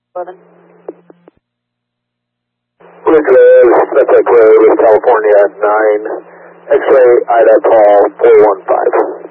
11. Nicholas, that's okay with California 9, X-ray, Ida, Paul, 415.